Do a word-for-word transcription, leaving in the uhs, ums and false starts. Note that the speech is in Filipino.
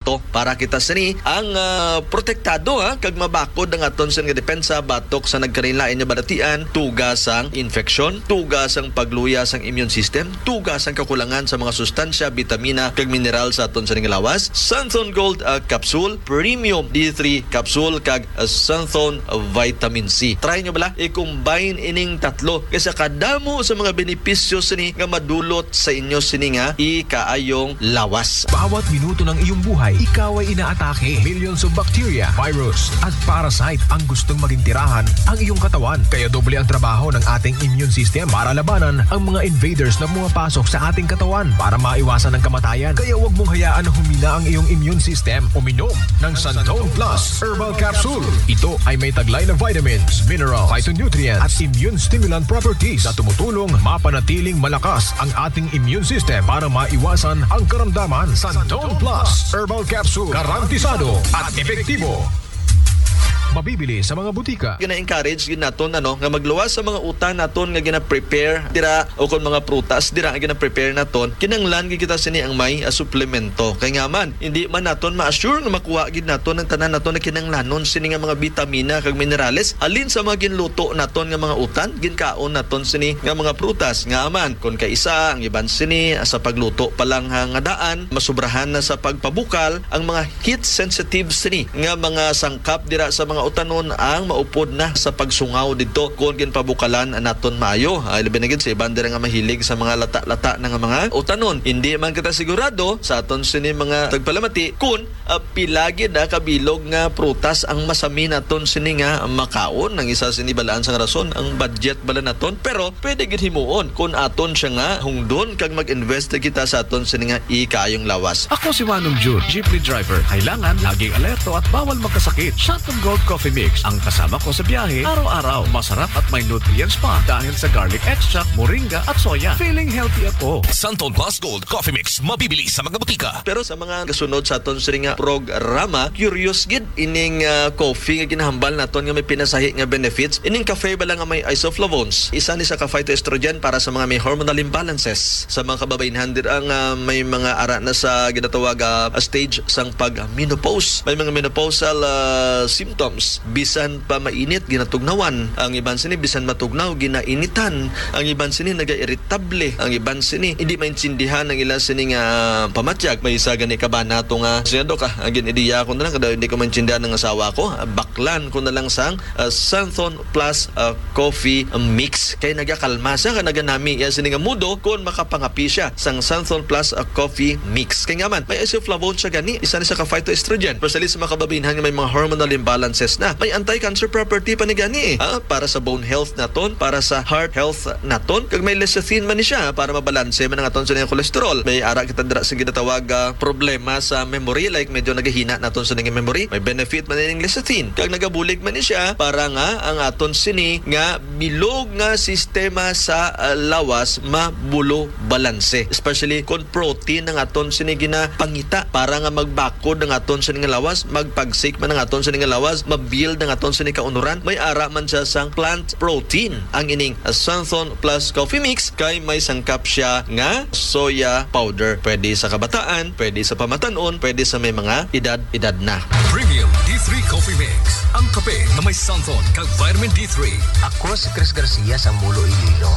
suplemento para kita sini ang uh, protektado ha kag mabakod ang aton sa nga depensa batok sa nagkarinlain nga balatian, tugas ang infeksyon, tugas ang pagluya sang immune system, tugas ang kakulangan sa mga sustansya, bitamina kag mineral sa aton sa nga lawas. Sunthone Gold uh, Capsule, Premium D three Capsule kag uh, Sunthone uh, Vitamin C. Try nyo bala i-combine ining tatlo kasi kadamo sa mga benepisyo sini nga madulot sa inyo sini nga ikaayong lawas. Bawat minuto ng iyong buhay, ikaw ay inaatake. Millions of bacteria, virus, at parasite ang gustong maging tirahan ang iyong katawan. Kaya doble ang trabaho ng ating immune system para labanan ang mga invaders na pumapasok sa ating katawan para maiwasan ang kamatayan. Kaya huwag mong hayaan na humina ang iyong immune system. Uminom ng Sunthone Plus Herbal Capsule. Ito ay may taglay na vitamins, mineral, phytonutrients at immune stimulant properties na tumutulong mapanatiling malakas ang ating immune system para maiwasan ang karamdaman. Sunthone Plus Herbal Capsule, garantisado at epektibo. Mabibili sa mga butika. Gina-encourage gid naton ano nga magluwas sa mga utang naton nga gina-prepare dira o kon mga prutas dira nga gina-prepare naton kinanglan gid kita sini ang may uh, suplemento. Kay nga man hindi man naton ma-assure nga makuha gid naton ang tanan naton na kinanglanon sini nga mga bitamina kag minerales alin sa mga ginluto naton nga mga utan ginkaon naton sini nga mga prutas. Nga man kon kay isa ang iban sini sa pagluto pa lang nga daan masubrahan na sa pagpabukal ang mga heat sensitive sini nga mga sangkap dira sa mga utanon ang maupod na sa pagsungaw dito kung ginpabukalan naton maayo. Ay labi na gid sa iban dira nga mahilig sa mga lata-lata na nga mga utanon. Hindi man kita sigurado sa aton sini mga tagpalamati kung uh, pilagi na kabilog nga prutas ang masami naton sini nga makaon. Ang isa sini balaan sa rason ang budget bala naton pero pwede gid himuon kung aton siya nga hungdon kag mag-invest kita sa aton sini nga ikayong lawas. Ako si Manong June, jeepney driver. Kailangan laging alerto at bawal magkasakit. Sunthone Gold Coffee Mix ang kasama ko sa biyahe araw-araw. Masarap at may nutrients pa dahil sa garlic extract, moringa at soya. Feeling healthy ako. Sunthone Plus Gold Coffee Mix mabibili sa mga butika. Pero sa mga kasunod sa aton sini nga programa, curious gid ining uh, coffee nga ginahambal naton nga may pinasahi nga benefits. Ining cafe bala nga may isoflavones. Isa ni sa ka-phytoestrogen para sa mga may hormonal imbalances. Sa mga kababayenhan dir ang uh, may mga ara na sa ginatawag uh, stage sang pag-menopause. May mga menopausal uh, symptoms. Bisan pa mainit, ginatugnawan. Ang iban sini, bisan matugnaw, ginainitan. Ang iban sini, naga-irritable. Ang iban sini, hindi maintindihan ang ilan sini nga pamatyag. May isa gani ka ba na ito nga, siyado ka, ang ginidiya ko na lang, kada hindi ko maintindihan ng asawa ko, baklan ko na lang sang uh, Sunthone Plus uh, Coffee Mix. Kaya nagakalma siya, ka naganami yan sini nga mudo kung makapangapi siya sang Sunthone Plus uh, Coffee Mix. Kaya nga man, may isoflavone siya gani, isa ni sa ka-phytoestrogen. Personally sa mga kababayenhan nga may mga hormonal imbalances na, may anti-cancer property pa ni gani eh. Ha? Para sa bone health naton, para sa heart health naton, kag may lecithin man ni siya para mabalanse man ang aton sa nga cholesterol. May ara kita dira sa ginatawag uh, problema sa memory, like medyo nagahina naton sa nga memory. May benefit man ning lecithin. Kag nagabulig man ni siya para nga ang aton sini nga bilog nga sistema sa uh, lawas mabulo balanse. Especially kung protein ang aton sini ginapangita para nga magbakod ang aton sini nga lawas, magpagsik man ang aton sini nga lawas, mabuild ang aton sini kaunuran. May ara man siya sang plant protein ang ining uh, Sunthone Plus Coffee Mix kay may sangkap siya nga soya powder. Pwede sa kabataan, pwede sa pamatanon, pwede sa may mga edad-edad na. Premium D three Coffee Mix. Ang kape na may Sunthone kag vitamin D three. Ako si Chris Garcia sa Mulo, Iloilo.